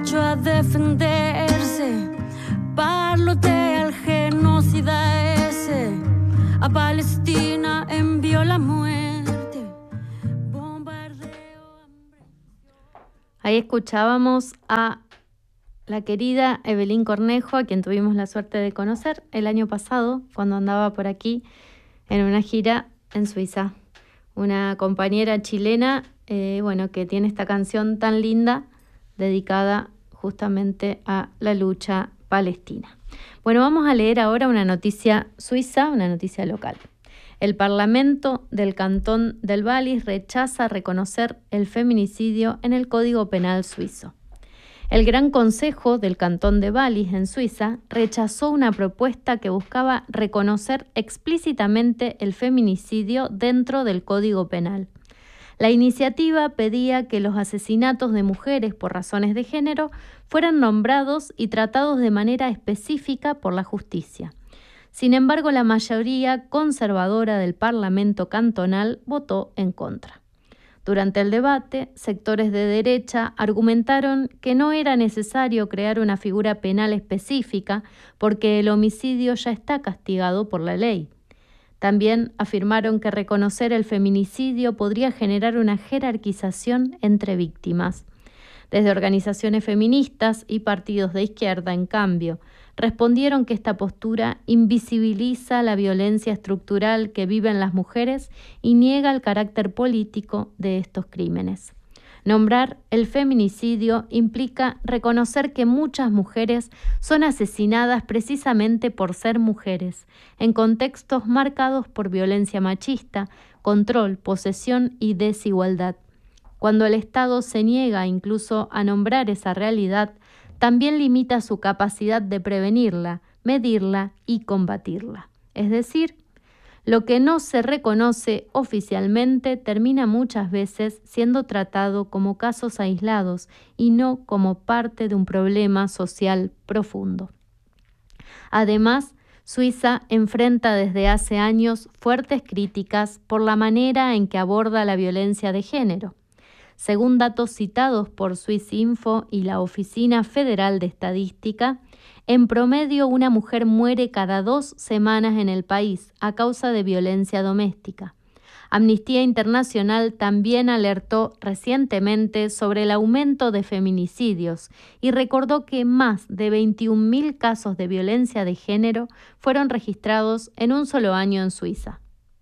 derecho a defenderse. Parlotea al genocida ese, a Palestina envió la muerte. Bombardeo, hambre. Ahí escuchábamos a la querida Evelyn Cornejo, a quien tuvimos la suerte de conocer el año pasado cuando andaba por aquí en una gira en Suiza. Una compañera chilena, que tiene esta canción tan linda dedicada justamente a la lucha palestina. Bueno, vamos a leer ahora una noticia suiza, una noticia local. El Parlamento del Cantón del Wallis rechaza reconocer el feminicidio en el Código Penal suizo. El Gran Consejo del Cantón de Wallis, en Suiza, rechazó una propuesta que buscaba reconocer explícitamente el feminicidio dentro del Código Penal. La iniciativa pedía que los asesinatos de mujeres por razones de género fueran nombrados y tratados de manera específica por la justicia. Sin embargo, la mayoría conservadora del Parlamento cantonal votó en contra. Durante el debate, sectores de derecha argumentaron que no era necesario crear una figura penal específica porque el homicidio ya está castigado por la ley. También afirmaron que reconocer el feminicidio podría generar una jerarquización entre víctimas. Desde organizaciones feministas y partidos de izquierda, en cambio, respondieron que esta postura invisibiliza la violencia estructural que viven las mujeres y niega el carácter político de estos crímenes. Nombrar el feminicidio implica reconocer que muchas mujeres son asesinadas precisamente por ser mujeres, en contextos marcados por violencia machista, control, posesión y desigualdad. Cuando el Estado se niega incluso a nombrar esa realidad, también limita su capacidad de prevenirla, medirla y combatirla. Es decir, lo que no se reconoce oficialmente termina muchas veces siendo tratado como casos aislados y no como parte de un problema social profundo. Además, Suiza enfrenta desde hace años fuertes críticas por la manera en que aborda la violencia de género. Según datos citados por Swissinfo y la Oficina Federal de Estadística, en promedio una mujer muere cada 2 semanas en el país a causa de violencia doméstica. Amnistía Internacional también alertó recientemente sobre el aumento de feminicidios y recordó que más de 21.000 casos de violencia de género fueron registrados en un solo año en Suiza.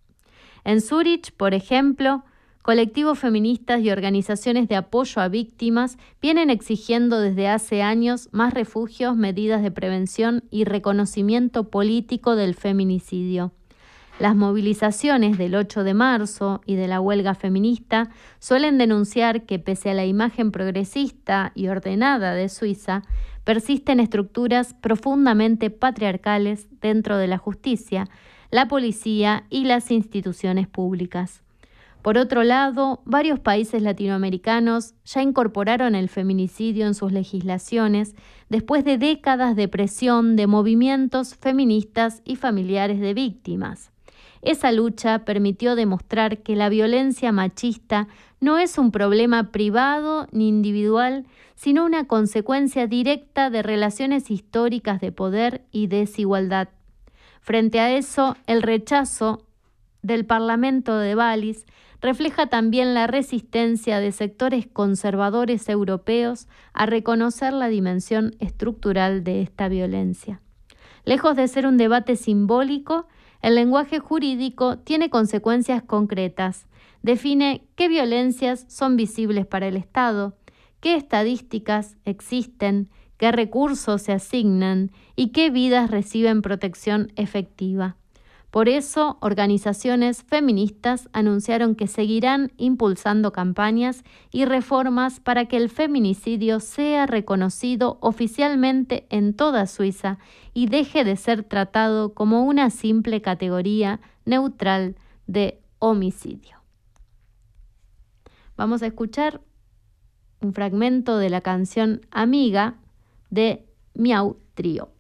En Zúrich, por ejemplo, colectivos feministas y organizaciones de apoyo a víctimas vienen exigiendo desde hace años más refugios, medidas de prevención y reconocimiento político del feminicidio. Las movilizaciones del 8 de marzo y de la huelga feminista suelen denunciar que pese a la imagen progresista y ordenada de Suiza, persisten estructuras profundamente patriarcales dentro de la justicia, la policía y las instituciones públicas. Por otro lado, varios países latinoamericanos ya incorporaron el feminicidio en sus legislaciones después de décadas de presión de movimientos feministas y familiares de víctimas. Esa lucha permitió demostrar que la violencia machista no es un problema privado ni individual, sino una consecuencia directa de relaciones históricas de poder y desigualdad. Frente a eso, el rechazo del Parlamento de Wallis refleja también la resistencia de sectores conservadores europeos a reconocer la dimensión estructural de esta violencia. Lejos de ser un debate simbólico, el lenguaje jurídico tiene consecuencias concretas. Define qué violencias son visibles para el Estado, qué estadísticas existen, qué recursos se asignan y qué vidas reciben protección efectiva. Por eso, organizaciones feministas anunciaron que seguirán impulsando campañas y reformas para que el feminicidio sea reconocido oficialmente en toda Suiza y deje de ser tratado como una simple categoría neutral de homicidio. Vamos a escuchar un fragmento de la canción Amiga de Miau Trío.